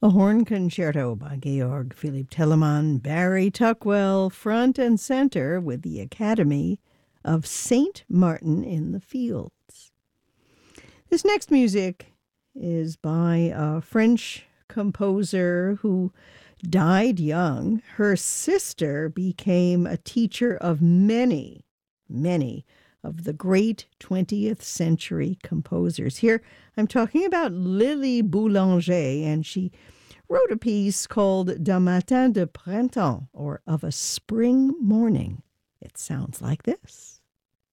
A horn concerto by Georg Philipp Telemann, Barry Tuckwell, front and center with the Academy of St. Martin in the Fields. This next music is by a French composer who died young. Her sister became a teacher of many of the great 20th century composers. Here I'm talking about Lily Boulanger, and she wrote a piece called D'un matin de printemps, or Of a Spring Morning. It sounds like this.